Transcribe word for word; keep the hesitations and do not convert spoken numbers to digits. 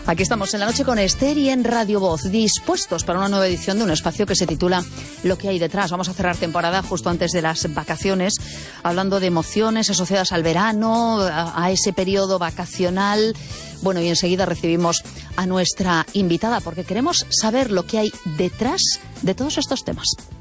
Aquí estamos en la noche con Esther y en Radio Voz, dispuestos para una nueva edición de un espacio que se titula Lo que hay detrás. Vamos a cerrar temporada justo antes de las vacaciones, hablando de emociones asociadas al verano, a, a ese periodo vacacional. Bueno, y enseguida recibimos a nuestra invitada porque queremos saber lo que hay detrás de todos estos temas.